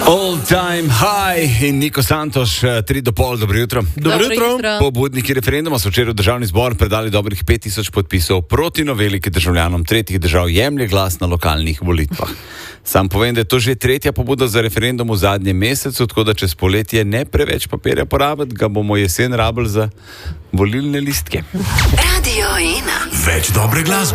All time high in Niko Santoš, 3 do pol, dobro jutro. Dobro jutro. Pobudniki referenduma so včeraj v državni zbor predali dobrih 5000 podpisov proti noveli, ki državljanom tretjih držav jemlje glas na lokalnih volitvah. Sam povem, da je to že tretja pobuda za referendum v zadnjem mesecu, tako da čez poletje ne preveč papirja porabiti, ga bomo jesen rabili za volilne listke. Radio 1. Več dobre glasbe.